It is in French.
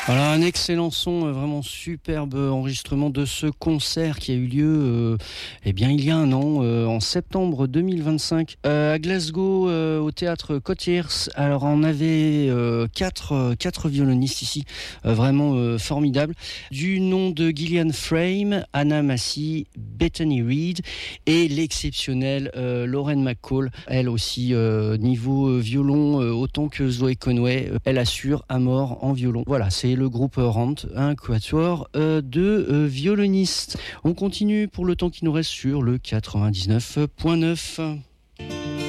Voilà, un excellent son, vraiment superbe enregistrement de ce concert qui a eu lieu il y a un an, en septembre 2025, à Glasgow, au théâtre Cotiers. Alors on avait quatre violonistes ici, vraiment formidables, du nom de Gillian Frame, Anna Massey, Bethany Reed et l'exceptionnelle Lauren McCall, elle aussi niveau violon autant que Zoé Conway, elle assure à mort en violon. Voilà, c'est le groupe Rant, un quatuor de violonistes. On continue pour le temps qui nous reste sur le 99.9.